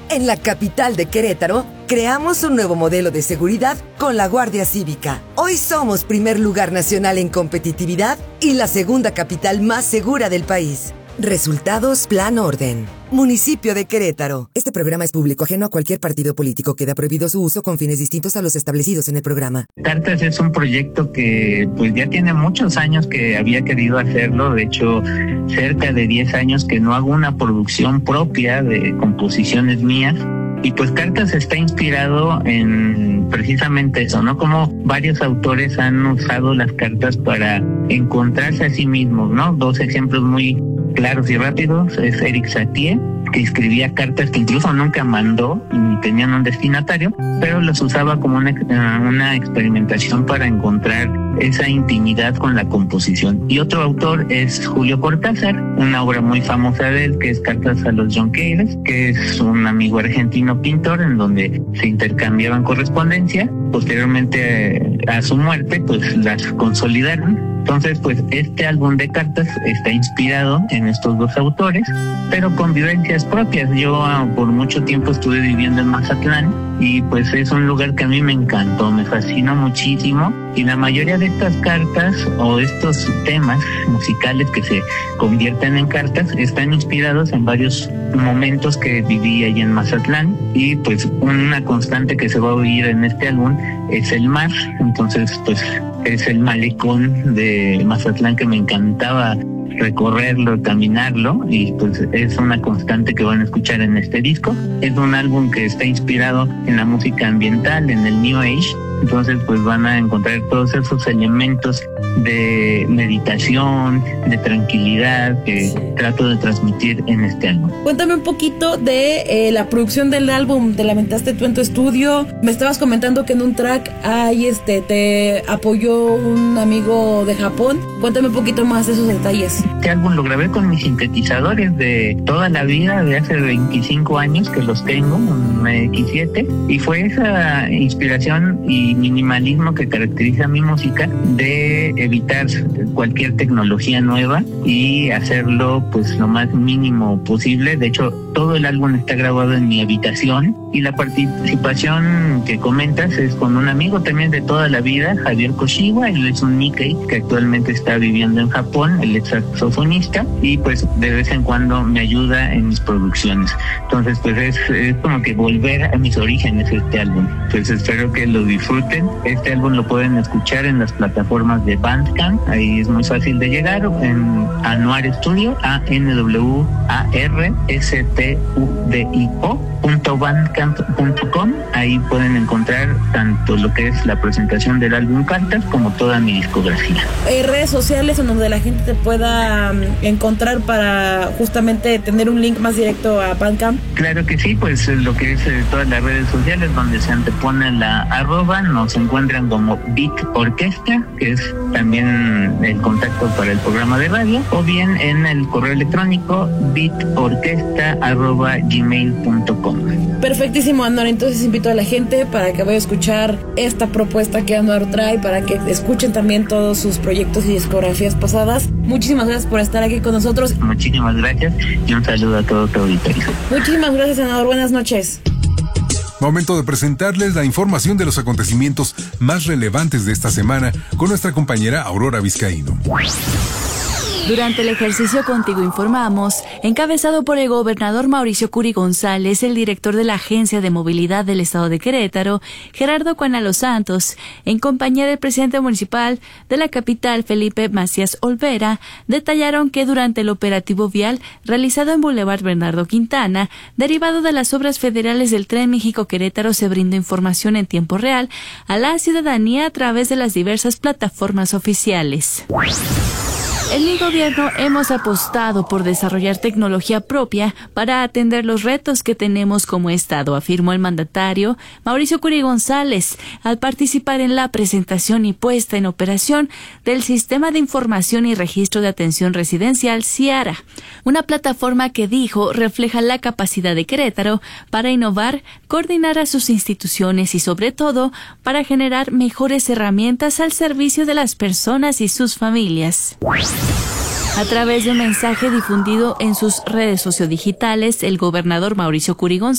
En la capital de Querétaro, creamos un nuevo modelo de seguridad con la Guardia Cívica. Hoy somos primer lugar nacional en competitividad y la segunda capital más segura del país. Resultados Plan Orden. Municipio de Querétaro. Este programa es público, ajeno a cualquier partido político. Queda prohibido su uso con fines distintos a los establecidos en el programa. Cartas es un proyecto que pues ya tiene muchos años que había querido hacerlo. De hecho, cerca de 10 años que no hago una producción propia de composiciones mías. Y pues Cartas está inspirado en precisamente eso, ¿no? Como varios autores han usado las cartas para encontrarse a sí mismos, ¿no? 2 ejemplos muy claros y rápidos es Éric Satie, que escribía cartas que incluso nunca mandó ni tenían un destinatario, pero las usaba como una experimentación para encontrar esa intimidad con la composición. Y otro autor es Julio Cortázar, una obra muy famosa de él que es Cartas a los Jonqueiros, que es un amigo argentino pintor en donde se intercambiaban correspondencia. Posteriormente a su muerte pues las consolidaron. Entonces, pues este álbum de cartas está inspirado en estos 2 autores, pero con vivencias propias. Yo por mucho tiempo estuve viviendo en Mazatlán y pues es un lugar que a mí me encantó, me fascinó muchísimo. Y la mayoría de estas cartas o estos temas musicales que se convierten en cartas están inspirados en varios momentos que viví ahí en Mazatlán. Y pues una constante que se va a oír en este álbum es el mar. Entonces, pues es el malecón de Mazatlán que me encantaba recorrerlo, caminarlo, y pues es una constante que van a escuchar en este disco. Es un álbum que está inspirado en la música ambiental, en el New Age. Entonces pues van a encontrar todos esos elementos de meditación, de tranquilidad que trato de transmitir en este álbum. Cuéntame un poquito de la producción del álbum. Te lamentaste tú en tu estudio. Me estabas comentando que en un track te apoyó un amigo de Japón. Cuéntame un poquito más de esos detalles. Este álbum lo grabé con mis sintetizadores de toda la vida, de hace 25 años que los tengo, un X7, y fue esa inspiración y minimalismo que caracteriza mi música, de evitar cualquier tecnología nueva y hacerlo pues lo más mínimo posible. De hecho, todo el álbum está grabado en mi habitación, y la participación que comentas es con un amigo también de toda la vida, Javier Koshiwa. Él es un Nikkei que actualmente está viviendo en Japón, él es saxofonista, y pues de vez en cuando me ayuda en mis producciones. Entonces pues es como que volver a mis orígenes este álbum. Pues espero que lo disfruten. Este álbum lo pueden escuchar en las plataformas de Bandcamp, ahí es muy fácil de llegar, en Anuar Studio, ANWARSTUDIO.bandcamp.com. Ahí pueden encontrar tanto lo que es la presentación del álbum Cartas como toda mi discografía. Redes sociales en donde la gente te pueda encontrar para justamente tener un link más directo a Bandcamp. Claro que sí, pues lo que es todas las redes sociales donde se antepone la @ nos encuentran como Beat Orquesta, que es también el contacto para el programa de radio, o bien en el correo electrónico beatorquesta@gmail.com. Perfectísimo, Anuar. Entonces invito a la gente para que vaya a escuchar esta propuesta que Anuar trae, para que escuchen también todos sus proyectos y discografías pasadas. Muchísimas gracias por estar aquí con nosotros. Muchísimas gracias y un saludo a todo tu auditorio. Muchísimas gracias, Anuar. Buenas noches. Momento de presentarles la información de los acontecimientos más relevantes de esta semana con nuestra compañera Aurora Vizcaíno. Durante el ejercicio Contigo Informamos, encabezado por el gobernador Mauricio Curi González, el director de la Agencia de Movilidad del Estado de Querétaro, Gerardo Cuanalo Santos, en compañía del presidente municipal de la capital, Felipe Macías Olvera, detallaron que durante el operativo vial realizado en Boulevard Bernardo Quintana, derivado de las obras federales del Tren México-Querétaro, se brindó información en tiempo real a la ciudadanía a través de las diversas plataformas oficiales. En mi gobierno hemos apostado por desarrollar tecnología propia para atender los retos que tenemos como Estado, afirmó el mandatario Mauricio Curi González al participar en la presentación y puesta en operación del Sistema de Información y Registro de Atención Residencial CIARA, una plataforma que dijo refleja la capacidad de Querétaro para innovar, coordinar a sus instituciones y sobre todo para generar mejores herramientas al servicio de las personas y sus familias. A través de un mensaje difundido en sus redes sociodigitales, el gobernador Mauricio Curi González